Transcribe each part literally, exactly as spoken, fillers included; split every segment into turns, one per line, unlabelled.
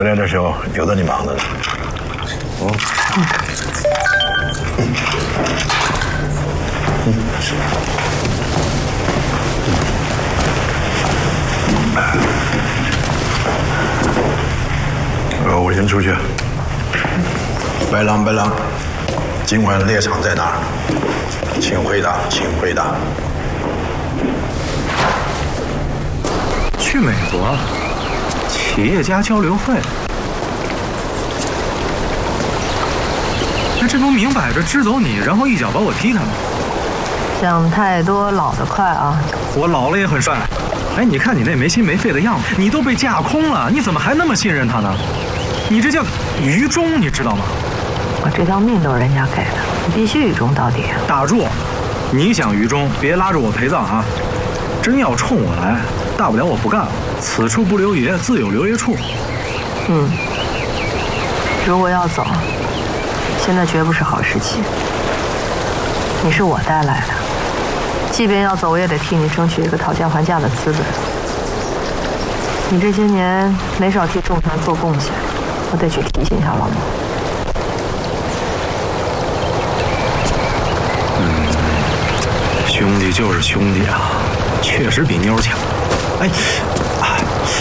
回来的时候有的你忙的呢。哦。嗯。嗯。呃，我先出去。白狼，白狼，今晚猎场在哪儿？请回答，请回答。
去美国，企业家交流会。那这不明摆着支走你，然后一脚把我踢开吗？
想太多，老得快啊！
我老了也很帅。哎，你看你那没心没肺的样子，你都被架空了，你怎么还那么信任他呢？你这叫愚忠，你知道吗？
我这条命都是人家给的，你必须愚忠到底。
打住！你想愚忠，别拉着我陪葬啊！真要冲我来，大不了我不干了。此处不留爷，自有留爷处。
嗯，如果要走，现在绝不是好时机。你是我带来的，即便要走，我也得替你争取一个讨价还价的资本。你这些年没少替众团做贡献，我得去提醒一下老孟。
嗯，兄弟就是兄弟啊，确实比妞强。哎，啊，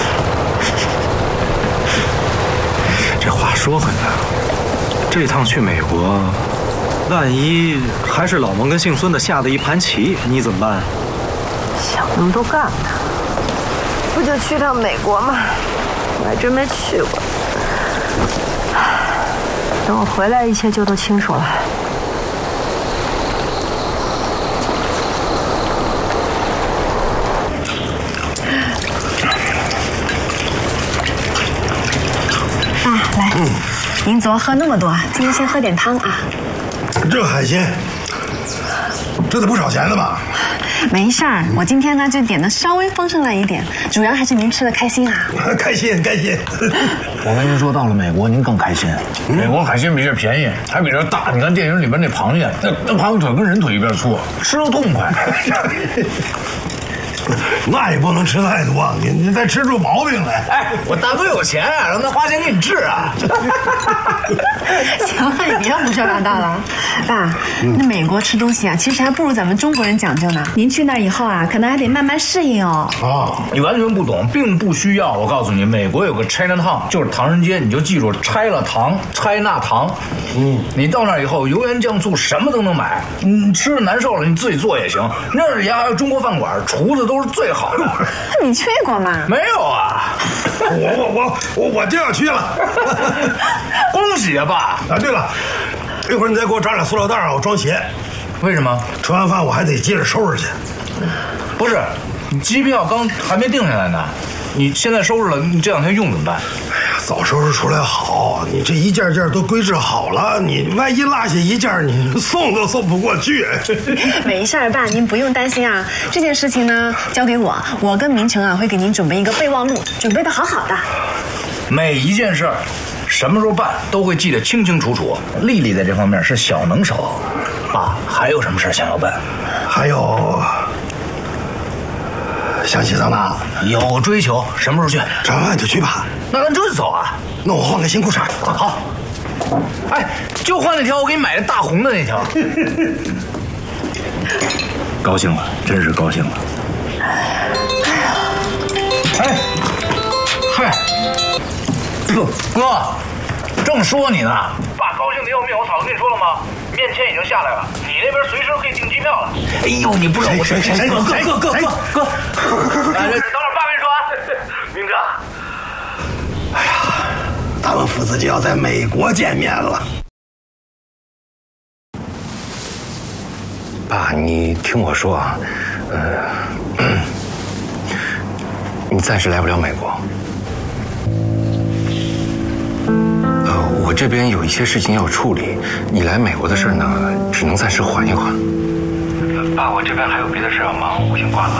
这话说回来，这趟去美国，万一还是老蒙跟姓孙的下的一盘棋，你怎么办？
想那么多干嘛？不就去趟美国吗？我还真没去过。等我回来，一切就都清楚了。
爸，来，嗯、您昨儿喝那么多，今天先喝点汤啊。
这海鲜，这得不少钱的吧？
没事儿，我今天呢就点的稍微丰盛了一点，主要还是您吃的开心啊。
开心开心。
我跟您说，到了美国您更开心。美国海鲜比这便宜，还比这大。你看电影里边那螃蟹，那那螃蟹腿跟人腿一边粗，吃得痛快。
那也不能吃太多，你你再吃出毛病来。
哎，我大哥有钱啊，让他花钱给你治啊。
行了，你别胡说八道了。爸，那美国吃东西啊，其实还不如咱们中国人讲究呢。您去那儿以后啊，可能还得慢慢适应哦。
啊，你完全不懂，并不需要。我告诉你，美国有个 Chinatown， 就是唐人街，你就记住拆了糖，China糖。嗯，你到那儿以后，油盐酱醋什么都能买。你吃的难受了，你自己做也行。那儿也还有中国饭馆，厨子都是最好的。
你去过吗？
没有啊。
我我我我我就要去了。
恭喜啊，爸！
啊，对了，一会儿你再给我找俩塑料袋啊，我装鞋。
为什么？
吃完饭我还得接着收拾去。
不是，你机票刚还没定下来呢，你现在收拾了，你这两天用怎么办？
哎呀，早收拾出来好，你这一件件都规制好了，你万一落下一件，你送都送不过去。
没事儿，爸，您不用担心啊。这件事情呢，交给我，我跟明成啊会给您准备一个备忘录，准备的好好的。
每一件事儿，什么时候办都会记得清清楚楚。丽丽在这方面是小能手。爸，还有什么事想要办？
还有，想去桑拿，
有追求，什么时候去？
吃完饭就去吧。
那咱这就走啊？
那我换个新裤衩。
好。哎，就换那条我给你买的大红的那条。高兴了，真是高兴了。哎，嗨，哥哥，正说你呢。
爸高兴的要命，我嫂子跟你说了吗？面签已经下来了，你那边随时可以订机票了。
哎呦，你不知道我谁谁谁哥哥哥哥哥哥哥，
哎，等会儿爸跟你说啊，明哲。
哎呀，咱们父子就要在美国见面了。
爸，你听我说啊，呃，你暂时来不了美国。呃，我这边有一些事情要处理，你来美国的事呢，只能暂时缓一缓。爸，我这边还有别的事要忙，我先挂了。